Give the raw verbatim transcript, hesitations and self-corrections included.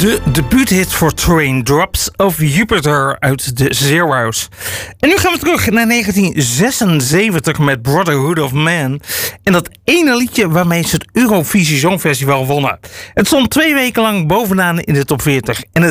De debuuthit voor Train, Drops of Jupiter uit de Zero's. En nu gaan we terug naar negentien zesenzeventig met Brotherhood of Man. En dat ene liedje waarmee ze het Eurovisie Songfestival wonnen. Het stond twee weken lang bovenaan in de top veertig. En het